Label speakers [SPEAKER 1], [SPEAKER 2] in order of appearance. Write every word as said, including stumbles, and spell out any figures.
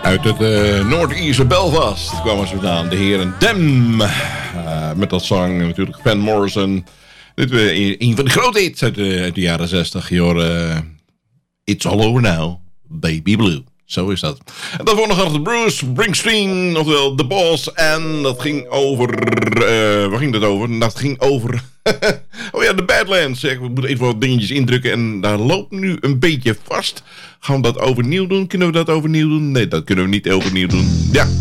[SPEAKER 1] Uit het uh, Noord-Ierse Belfast kwamen ze vandaan. De heren Dem. Uh, met dat zang natuurlijk Van Morrison. Dit was uh, een van de grote hits uit de, uit de jaren zestig. Je hoort, uh, It's All Over Now, Baby Blue. Zo is dat. En daarvoor nog altijd Bruce Springsteen, oftewel The Boss. En dat ging over... Uh, waar ging dat over? Dat ging over... oh ja, de Badlands. Ik moet even wat dingetjes indrukken. En daar loopt nu een beetje vast. Gaan we dat overnieuw doen? Kunnen we dat overnieuw doen? Nee, dat kunnen we niet overnieuw doen. Ja.